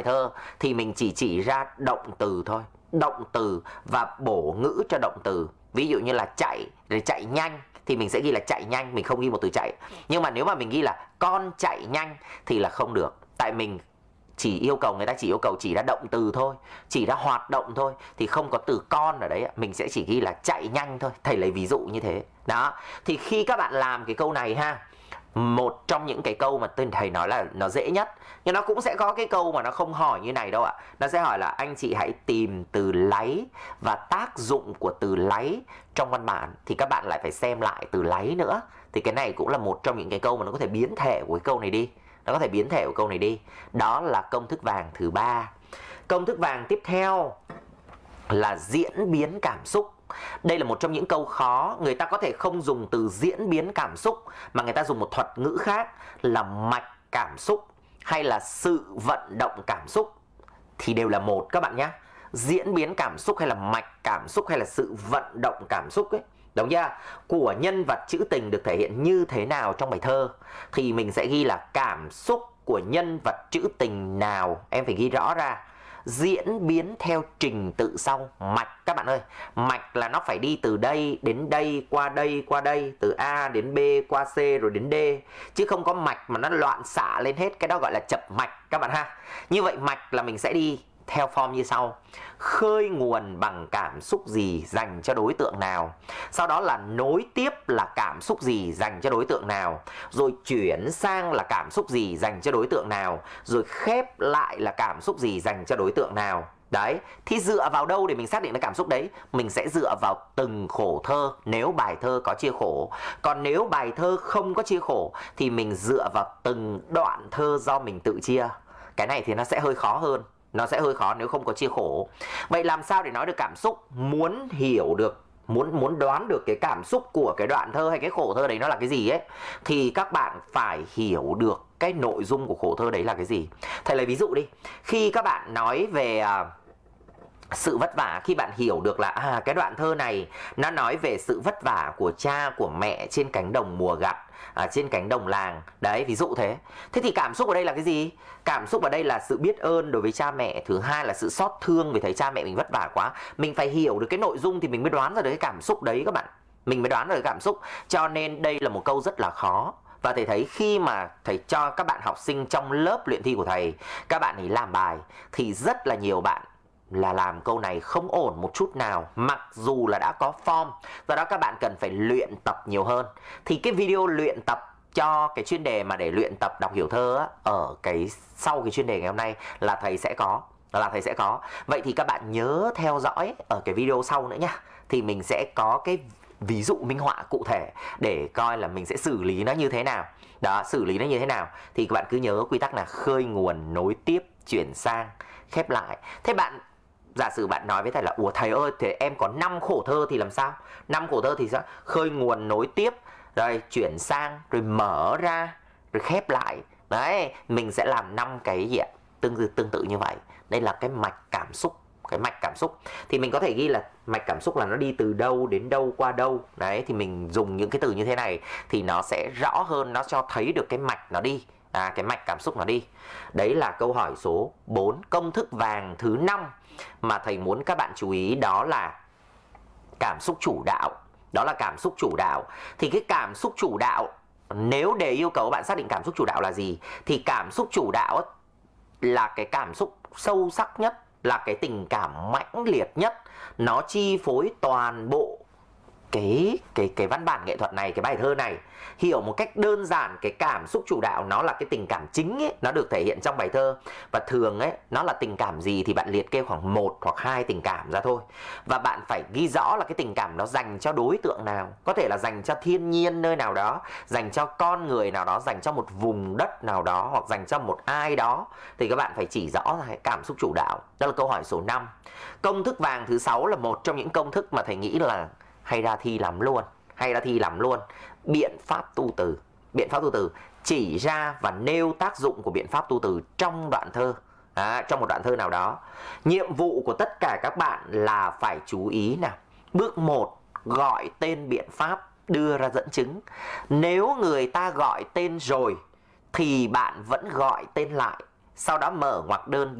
bài thơ thì mình chỉ ra động từ thôi, động từ và bổ ngữ cho động từ. Ví dụ như là chạy, để chạy nhanh thì mình sẽ ghi là chạy nhanh, mình không ghi một từ chạy. Nhưng mà nếu mà mình ghi là con chạy nhanh thì là không được, tại mình chỉ yêu cầu, người ta chỉ yêu cầu chỉ ra động từ thôi, chỉ ra hoạt động thôi, thì không có từ con ở đấy, mình sẽ chỉ ghi là chạy nhanh thôi. Thầy lấy ví dụ như thế. Đó, thì khi các bạn làm cái câu này ha, một trong những cái câu mà thầy nói là nó dễ nhất, nhưng nó cũng sẽ có cái câu mà nó không hỏi như này đâu ạ. Nó sẽ hỏi là anh chị hãy tìm từ láy và tác dụng của từ láy trong văn bản. Thì các bạn lại phải xem lại từ láy nữa. Thì cái này cũng là một trong những cái câu mà nó có thể biến thể của cái câu này đi. Nó có thể biến thể của câu này đi. Đó là công thức vàng thứ 3. Công thức vàng tiếp theo là diễn biến cảm xúc. Đây là một trong những câu khó. Người ta có thể không dùng từ diễn biến cảm xúc mà người ta dùng một thuật ngữ khác là mạch cảm xúc hay là sự vận động cảm xúc, thì đều là một các bạn nhé. Diễn biến cảm xúc hay là mạch cảm xúc hay là sự vận động cảm xúc ấy, đúng chưa? Của nhân vật trữ tình được thể hiện như thế nào trong bài thơ thì mình sẽ ghi là cảm xúc của nhân vật trữ tình nào, em phải ghi rõ ra. Diễn biến theo trình tự sau, mạch các bạn ơi. Mạch là nó phải đi từ đây đến đây, qua đây, từ A đến B, qua C rồi đến D. Chứ không có mạch mà nó loạn xạ lên hết, cái đó gọi là chập mạch các bạn ha. Như vậy mạch là mình sẽ đi theo form như sau. Khơi nguồn bằng cảm xúc gì dành cho đối tượng nào. Sau đó là nối tiếp là cảm xúc gì dành cho đối tượng nào. Rồi chuyển sang là cảm xúc gì dành cho đối tượng nào. Rồi khép lại là cảm xúc gì dành cho đối tượng nào. Đấy, thì dựa vào đâu để mình xác định là cảm xúc đấy? Mình sẽ dựa vào từng khổ thơ nếu bài thơ có chia khổ. Còn nếu bài thơ không có chia khổ thì mình dựa vào từng đoạn thơ do mình tự chia. Cái này thì nó sẽ hơi khó hơn. Nó sẽ hơi khó nếu không có chia khổ. Vậy làm sao để nói được cảm xúc? Muốn hiểu được, muốn đoán được cái cảm xúc của cái đoạn thơ hay cái khổ thơ đấy nó là cái gì ấy, thì các bạn phải hiểu được cái nội dung của khổ thơ đấy là cái gì. Thầy lấy ví dụ đi. Khi các bạn nói về sự vất vả, khi bạn hiểu được là cái đoạn thơ này nó nói về sự vất vả của cha của mẹ trên cánh đồng mùa gặt, trên cánh đồng làng. Đấy, ví dụ thế. Thế thì cảm xúc ở đây là cái gì? Cảm xúc ở đây là sự biết ơn đối với cha mẹ. Thứ hai là sự xót thương vì thấy cha mẹ mình vất vả quá. Mình phải hiểu được cái nội dung thì mình mới đoán ra được cái cảm xúc đấy các bạn. Mình mới đoán ra được cái cảm xúc. Cho nên đây là một câu rất là khó. Và thầy thấy khi mà thầy cho các bạn học sinh trong lớp luyện thi của thầy, các bạn ấy làm bài thì rất là nhiều bạn là làm câu này không ổn một chút nào, mặc dù là đã có form. Do đó các bạn cần phải luyện tập nhiều hơn. Thì cái video luyện tập cho cái chuyên đề mà để luyện tập đọc hiểu thơ á, ở cái sau cái chuyên đề ngày hôm nay là thầy sẽ có. Vậy thì các bạn nhớ theo dõi ở cái video sau nữa nhá. Thì mình sẽ có cái ví dụ minh họa cụ thể để coi là mình sẽ xử lý nó như thế nào. Đó, xử lý nó như thế nào. Thì các bạn cứ nhớ quy tắc là khơi nguồn, nối tiếp, chuyển sang, khép lại. Thế bạn giả sử bạn nói với thầy là: ủa thầy ơi, thế em có 5 khổ thơ thì làm sao? 5 khổ thơ thì sao? Khơi nguồn, nối tiếp, rồi chuyển sang, rồi mở ra, rồi khép lại. Đấy, mình sẽ làm 5 cái gì ạ? Tương tự như vậy. Đây là cái mạch cảm xúc. Cái mạch cảm xúc thì mình có thể ghi là mạch cảm xúc là nó đi từ đâu đến đâu qua đâu. Đấy, thì mình dùng những cái từ như thế này thì nó sẽ rõ hơn, nó cho thấy được cái mạch nó đi. Cái mạch cảm xúc nó đi. Đấy là câu hỏi số 4. Công thức vàng thứ 5 mà thầy muốn các bạn chú ý đó là cảm xúc chủ đạo. Đó là cảm xúc chủ đạo. Thì cái cảm xúc chủ đạo, nếu để yêu cầu bạn xác định cảm xúc chủ đạo là gì, thì cảm xúc chủ đạo là cái cảm xúc sâu sắc nhất, là cái tình cảm mãnh liệt nhất. Nó chi phối toàn bộ cái văn bản nghệ thuật này, cái bài thơ này. Hiểu một cách đơn giản, cái cảm xúc chủ đạo nó là cái tình cảm chính ấy, nó được thể hiện trong bài thơ. Và thường ấy, nó là tình cảm gì thì bạn liệt kê khoảng 1 hoặc 2 tình cảm ra thôi. Và bạn phải ghi rõ là cái tình cảm nó dành cho đối tượng nào. Có thể là dành cho thiên nhiên nơi nào đó, dành cho con người nào đó, dành cho một vùng đất nào đó, hoặc dành cho một ai đó. Thì các bạn phải chỉ rõ là cảm xúc chủ đạo. Đó là câu hỏi số 5. Công thức vàng thứ 6 là một trong những công thức mà thầy nghĩ là hay ra thi làm luôn. Biện pháp tu từ. Biện pháp tu từ chỉ ra và nêu tác dụng của biện pháp tu từ trong đoạn thơ, trong một đoạn thơ nào đó. Nhiệm vụ của tất cả các bạn là phải chú ý nào. Bước 1, gọi tên biện pháp, đưa ra dẫn chứng. Nếu người ta gọi tên rồi thì bạn vẫn gọi tên lại, sau đó mở ngoặc đơn